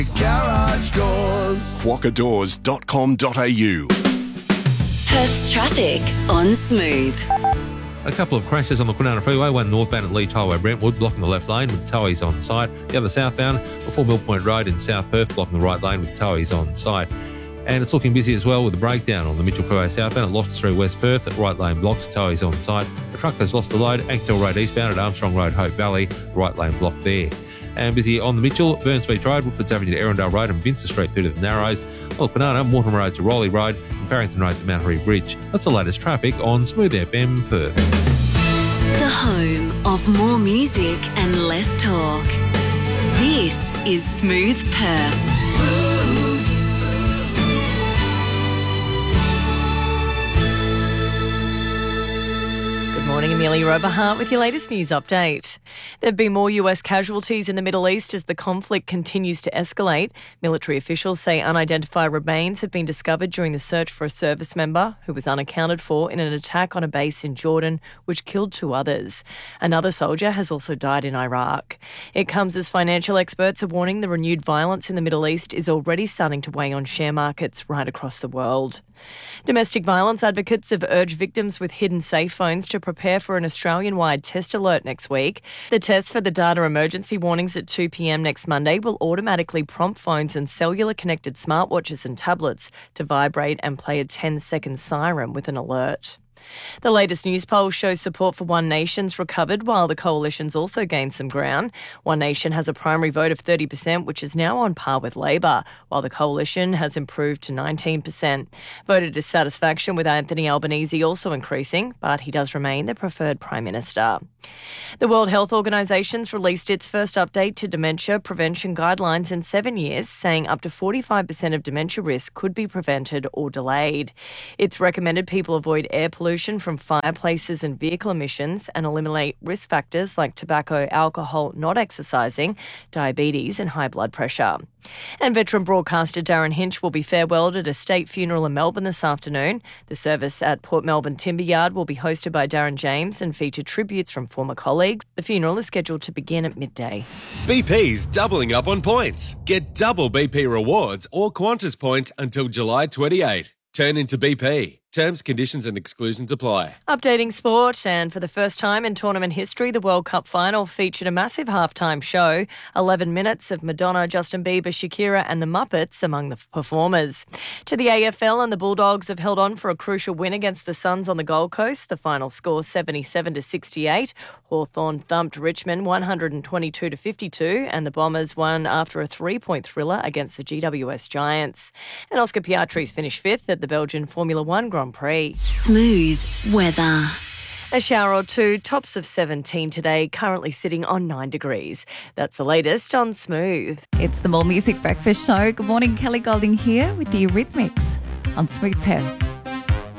Garage Doors. quokkadoors.com.au. Perth's traffic on Smooth. A couple of crashes on the Kwinana Freeway, one northbound at Leach Highway Brentwood blocking the left lane with towies on site. The other southbound before Mill Point Road in South Perth blocking the right lane with towies on site. And it's looking busy as well with a breakdown on the Mitchell Freeway southbound at Loftus Street West Perth at right lane blocks, towies on site. The truck has lost a load, Axtell Road eastbound at Armstrong Road, Hope Valley, right lane block there. And busy on the Mitchell, Burns Beach Road, Woodfords Avenue to Erindale Road and Vincent Street through to the Narrows. North Banana, Mortimer Road to Raleigh Road and Farrington Road to Mount Harry Bridge. That's the latest traffic on Smooth FM Perth. The home of more music and less talk. This is Smooth Perth. Good morning, Amelia Oberhart with your latest news update. There have been more US casualties in the Middle East as the conflict continues to escalate. Military officials say unidentified remains have been discovered during the search for a service member who was unaccounted for in an attack on a base in Jordan, which killed 2 others. Another soldier has also died in Iraq. It comes as financial experts are warning the renewed violence in the Middle East is already starting to weigh on share markets right across the world. Domestic violence advocates have urged victims with hidden safe phones to prepare for an Australian-wide test alert next week. The test for the data emergency warnings at 2 p.m. next Monday will automatically prompt phones and cellular-connected smartwatches and tablets to vibrate and play a 10-second siren with an alert. The latest news poll shows support for One Nation's recovered while the coalition's also gained some ground. One Nation has a primary vote of 30%, which is now on par with Labor, while the coalition has improved to 19%. Voter dissatisfaction with Anthony Albanese also increasing, but he does remain the preferred Prime Minister. The World Health Organisation's released its first update to dementia prevention guidelines in 7 years, saying up to 45% of dementia risk could be prevented or delayed. It's recommended people avoid air pollution from fireplaces and vehicle emissions and eliminate risk factors like tobacco, alcohol, not exercising, diabetes and high blood pressure. And veteran broadcaster Darren Hinch will be farewelled at a state funeral in Melbourne this afternoon. The service at Port Melbourne Timber Yard will be hosted by Darren James and feature tributes from former colleagues. The funeral is scheduled to begin at midday. BP's doubling up on points. Get double BP rewards or Qantas points until July 28. Turn into BP. Terms, conditions and exclusions apply. Updating sport, and for the first time in tournament history, the World Cup final featured a massive halftime show. 11 minutes of Madonna, Justin Bieber, Shakira and the Muppets among the performers. To the AFL, and the Bulldogs have held on for a crucial win against the Suns on the Gold Coast. The final score 77-68. Hawthorn thumped Richmond 122-52 and the Bombers won after a 3-point thriller against the GWS Giants. And Oscar Piastri's finished 5th at the Belgian Formula One Grand Prix. Smooth weather. A shower or two, tops of 17 today, currently sitting on 9 degrees. That's the latest on Smooth. It's the More Music Breakfast Show. Good morning, Kelly Golding here with the Eurythmics on Smooth Perth.